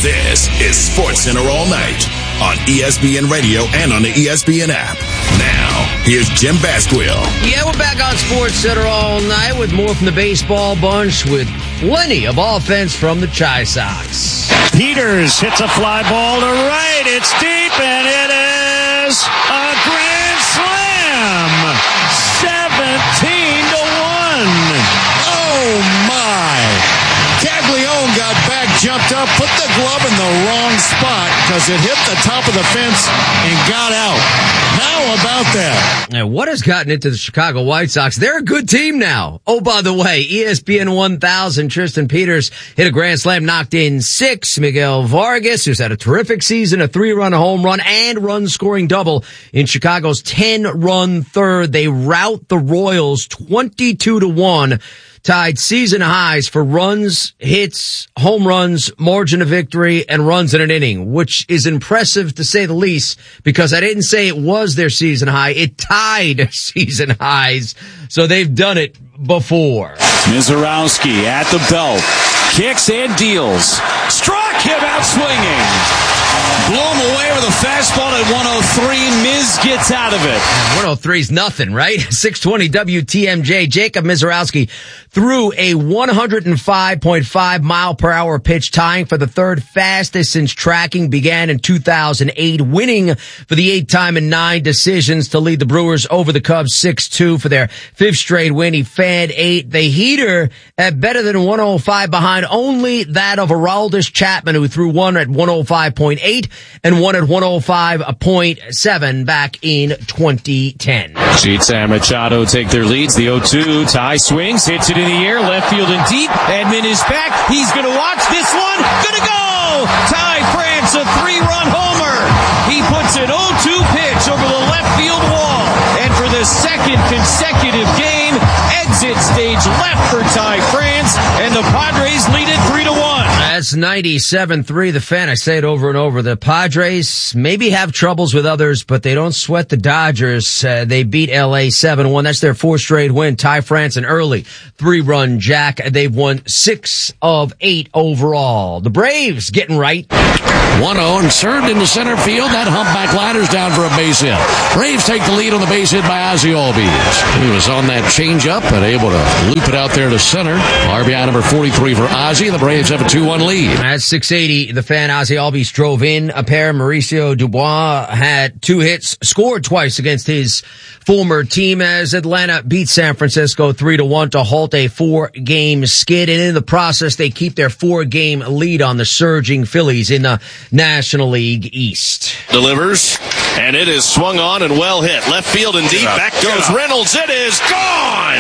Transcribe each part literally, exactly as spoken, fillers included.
This is SportsCenter All Night on E S P N Radio and on the E S P N app. Now, here's Jim Basquill. Yeah, we're back on SportsCenter All Night with more from the baseball bunch with plenty of offense from the Chi Sox. Peters hits a fly ball to right. It's deep, and it is a grand slam. seventeen to one. Oh, my. Caglione got back, jumped up, put the glove in the wrong spot because it hit the top of the fence and got out. How about that? Now, what has gotten into the Chicago White Sox? They're a good team now. Oh, by the way, E S P N one thousand, Tristan Peters hit a grand slam, knocked in six. Miguel Vargas, who's had a terrific season, a three-run home run and run-scoring double in Chicago's ten-run third. They rout the Royals twenty-two to one. Tied season highs for runs, hits, home runs, margin of victory, and runs in an inning, which is impressive to say the least, because I didn't say it was their season high. It tied season highs, so they've done it before. Mizorowski at the belt, kicks and deals. Struck him out swinging. Blew him away with a fastball at one oh three. Miz gets out of it. one oh three is nothing, right? six twenty W T M J. Jacob Mizorowski threw a one oh five point five mile per hour pitch, tying for the third fastest since tracking began in two thousand eight, winning for the eighth time in nine decisions to lead the Brewers over the Cubs six two for their fifth straight win. He fanned eight. The heater at better than one oh five, behind only that of Aroldis Chapman, who threw one at one oh five point eight and one at one oh five point seven back in twenty ten. Sheets and Machado take their leads. The oh two, Ty swings, hits it in the air, left field and deep. Edman is back. He's going to watch this one. Going to go! Ty France, a three-run homer. He puts an oh two pitch over the left field wall. And for the second consecutive game, exit stage left for Ty France, and the Padres lead it three to one. That's ninety-seven three, the Fan. I say it over and over. The Padres maybe have troubles with others, but they don't sweat the Dodgers. Uh, they beat L A seven one. That's their fourth straight win. Ty France, an early three-run jack. They've won six of eight overall. The Braves getting right. one oh and served into center field. That humpback liner's down for a base hit. Braves take the lead on the base hit by Ozzie Albies. He was on that changeup, but able to loop it out there to center. R B I number forty-three for Ozzie. The Braves have a two one lead. At six eighty, the Fan, Ozzie Albies drove in a pair. Mauricio Dubois had two hits, scored twice against his former team as Atlanta beat San Francisco three to one to halt a four-game skid. And in the process, they keep their four-game lead on the surging Phillies in the National League East. Delivers, and it is swung on and well hit. Left field and deep. Back goes Reynolds. It is gone!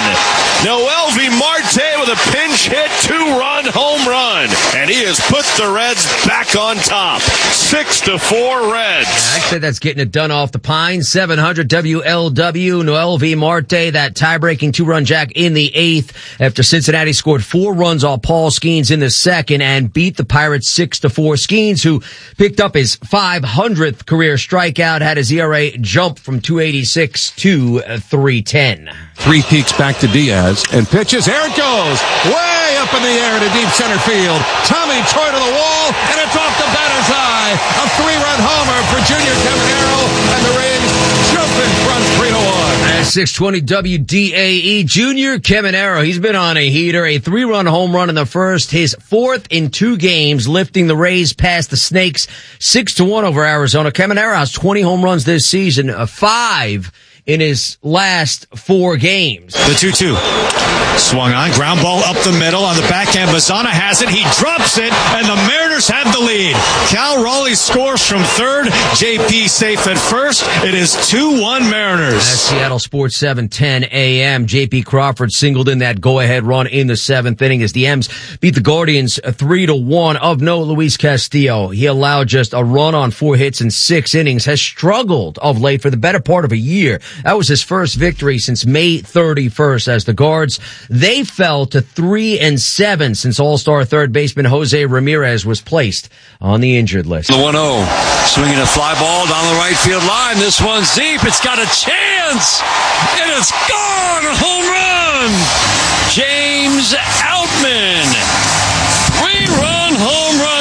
Noelvi Marte with a pinch hit, two-run home run. And he has put the Reds back on top. Six to four Reds. I'd say that's getting it done off the pine. seven hundred W L W. Noelvi Marte, that tie-breaking two-run jack in the eighth after Cincinnati scored four runs off Paul Skeens in the second and beat the Pirates six to four. Skeens, who picked up his five hundredth career strikeout, had his E R A jump from two eighty-six to three ten. Three peaks back to Diaz and pitches. There it goes. Way up in the air to deep center field. Tommy Troy to the wall, and it's off the batter's eye. A three-run homer for Junior Caminero, and the Rays jump in front three to one. At six twenty W D A E, Junior Caminero, he's been on a heater. A three-run home run in the first, his fourth in two games, lifting the Rays past the Snakes six to one over Arizona. Caminero has twenty home runs this season, uh, five in his last four games. The two two. Swung on, ground ball up the middle on the backhand. Bazana has it, he drops it, and the Mariners have the lead. Cal Raleigh scores from third, J P safe at first. It is two one Mariners. At Seattle Sports seven ten A M, J P Crawford singled in that go-ahead run in the seventh inning as the M's beat the Guardians three to one. Of note, Luis Castillo, he allowed just a run on four hits in six innings, has struggled of late for the better part of a year. That was his first victory since May thirty-first as the Guards, they fell to three and seven since All-Star third baseman Jose Ramirez was placed on the injured list. The one oh, swinging a fly ball down the right field line. This one's deep. It's got a chance, and it's gone. A home run. James Outman. Three-run home run. Tigers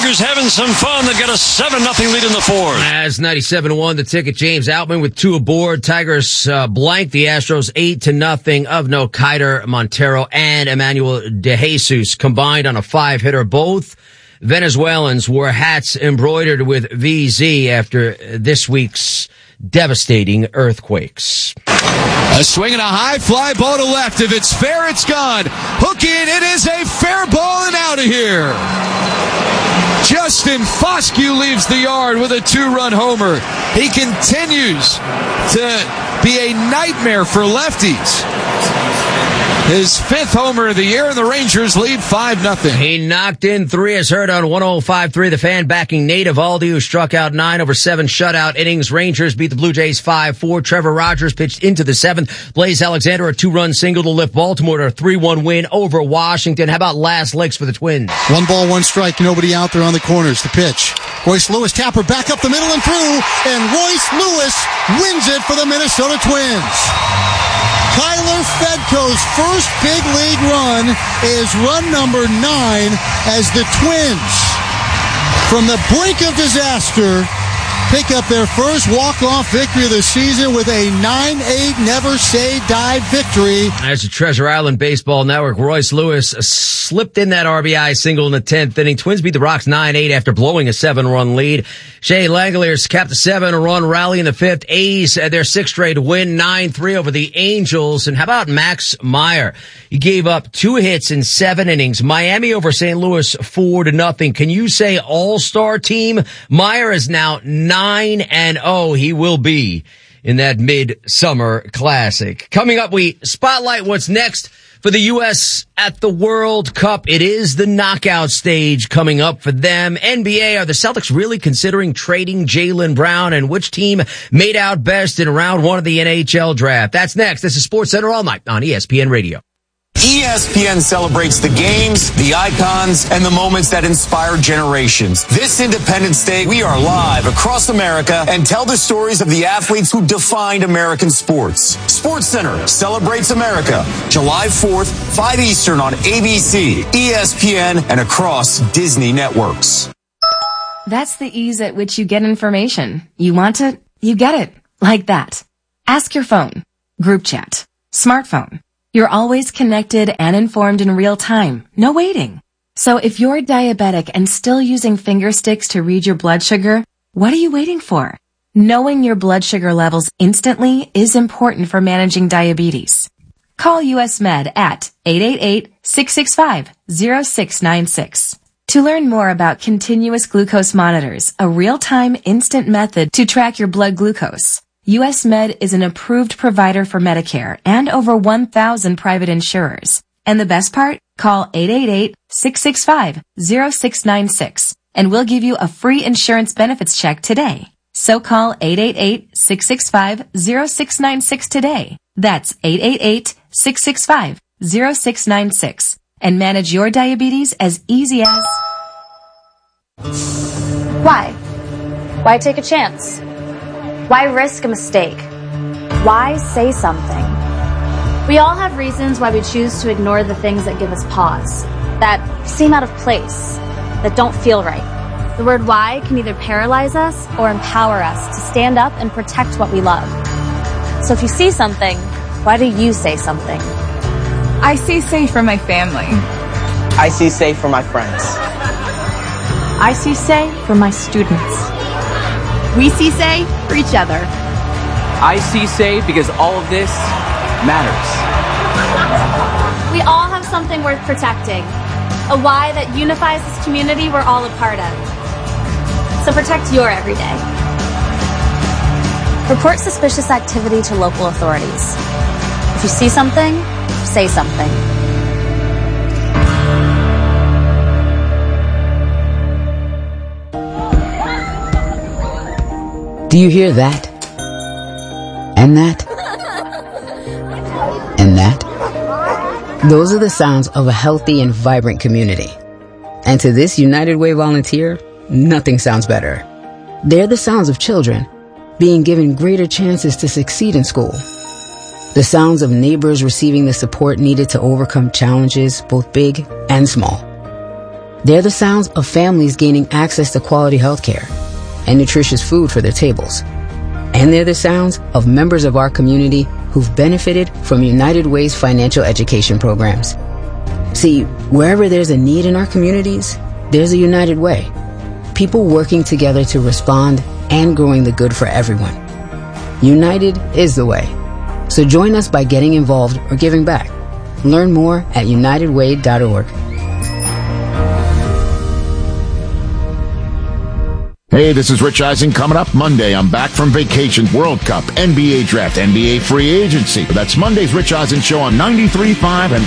Rangers having some fun. They've got a seven nothing lead in the fourth. As ninety-seven one, the ticket, James Outman with two aboard. Tigers uh, blank the Astros eight to nothing. Of note, Kiter Montero and Emmanuel De Jesus combined on a five-hitter. Both Venezuelans wore hats embroidered with V Z after this week's devastating earthquakes. A swing and a high fly ball to left. If it's fair, it's gone. Hooking, it is a fair ball and out of here. Justin Foscue leaves the yard with a two-run homer. He continues to be a nightmare for lefties. His fifth homer of the year, and the Rangers lead five nothing. He knocked in three as heard on one oh five point three. The fan backing Nate Eovaldi, who struck out nine over seven shutout innings. Rangers beat the Blue Jays five four. Trevor Rogers pitched into the seventh. Blaze Alexander, a two-run single to lift Baltimore to a three one win over Washington. How about last licks for the Twins? One ball, one strike, nobody out there on the corners. The pitch. Royce Lewis, tapper back up the middle and through, and Royce Lewis wins it for the Minnesota Twins. Tyler Fedko's first big league run is run number nine as the Twins, from the brink of disaster, pick up their first walk-off victory of the season with a nine eight never-say-die victory. As the Treasure Island Baseball Network, Royce Lewis slipped in that R B I single in the tenth inning. Twins beat the Rocks nine eight after blowing a seven-run lead. Shea Langoliers capped a seven-run rally in the fifth. A's had their sixth straight win, nine three over the Angels. And how about Max Meyer? He gave up two hits in seven innings. Miami over Saint Louis four to nothing. Can you say all-star team? Meyer is now nine and oh. He will be in that Midsummer Classic. Coming up, we spotlight what's next for the U S at the World Cup. It is the knockout stage coming up for them. N B A, are the Celtics really considering trading Jaylen Brown? And which team made out best in round one of the N H L draft? That's next. This is SportsCenter All Night on E S P N Radio. E S P N celebrates the games, the icons, and the moments that inspire generations. This Independence Day, we are live across America and tell the stories of the athletes who defined American sports. SportsCenter celebrates America, July fourth, five Eastern on A B C, E S P N, and across Disney networks. That's the ease at which you get information. You want it, you get it. Like that. Ask your phone. Group chat. Smartphone. You're always connected and informed in real time. No waiting. So if you're diabetic and still using finger sticks to read your blood sugar, what are you waiting for? Knowing your blood sugar levels instantly is important for managing diabetes. Call U S Med at eight eight eight, six six five, zero six nine six. To learn more about continuous glucose monitors, a real-time instant method to track your blood glucose, U S Med is an approved provider for Medicare and over one thousand private insurers. And the best part? Call eight eight eight, six six five, zero six nine six and we'll give you a free insurance benefits check today. So call eight eight eight, six six five, zero six nine six today. That's eight eight eight, six six five, zero six nine six and manage your diabetes as easy as... Why? Why take a chance? Why risk a mistake? Why say something? We all have reasons why we choose to ignore the things that give us pause, that seem out of place, that don't feel right. The word why can either paralyze us or empower us to stand up and protect what we love. So if you see something, why do you say something? I see safe for my family. I see safe for my friends. I see say for my students. We see say for each other. I see say because all of this matters. We all have something worth protecting. A why that unifies this community we're all a part of. So protect your everyday. Report suspicious activity to local authorities. If you see something, say something. Do you hear that? And that? And that? Those are the sounds of a healthy and vibrant community. And to this United Way volunteer, nothing sounds better. They're the sounds of children being given greater chances to succeed in school. The sounds of neighbors receiving the support needed to overcome challenges, both big and small. They're the sounds of families gaining access to quality health care and nutritious food for their tables. And they're the sounds of members of our community who've benefited from United Way's financial education programs. See, wherever there's a need in our communities, there's a United Way. People working together to respond and growing the good for everyone. United is the way. So join us by getting involved or giving back. Learn more at united way dot org. Hey, this is Rich Eisen. Coming up Monday, I'm back from vacation. World Cup, N B A Draft, N B A Free Agency. That's Monday's Rich Eisen Show on ninety-three point five and